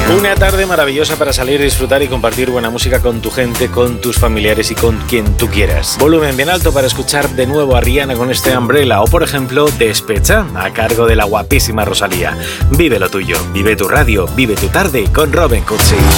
Una tarde maravillosa para salir, disfrutar y compartir buena música con tu gente, con tus familiares y con quien tú quieras. Volumen bien alto para escuchar de nuevo a Rihanna con este Umbrella o, por ejemplo, Despecha, a cargo de la guapísima Rosalía. Vive lo tuyo, vive tu radio, vive tu tarde con Robin Cutsi.